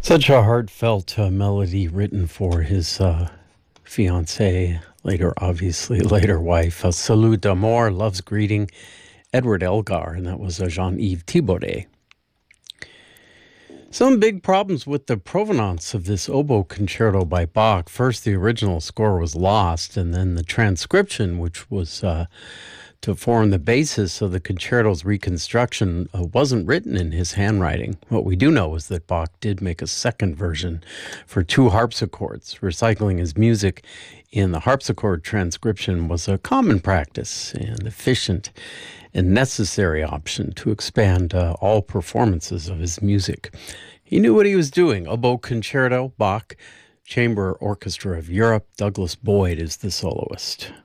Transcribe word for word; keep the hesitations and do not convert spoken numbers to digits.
Such a heartfelt uh, melody written for his uh, fiancee, later, obviously, later wife. Uh, Salut d'amour, love's greeting, Edward Elgar, and that was uh, Jean-Yves Thibaudet. Some big problems with the provenance of this oboe concerto by Bach. First, the original score was lost, and then the transcription, which was uh, to form the basis of the concerto's reconstruction, uh, wasn't written in his handwriting. What we do know is that Bach did make a second version for two harpsichords. Recycling his music in the harpsichord transcription was a common practice and efficient and necessary option to expand uh, all performances of his music. He knew what he was doing. Oboe Concerto, Bach, Chamber Orchestra of Europe. Douglas Boyd is the soloist.